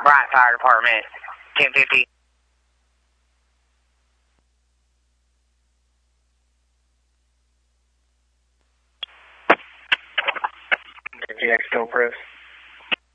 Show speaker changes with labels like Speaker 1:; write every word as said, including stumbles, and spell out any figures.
Speaker 1: Bryant Fire Department, ten fifty.
Speaker 2: G X Go Press.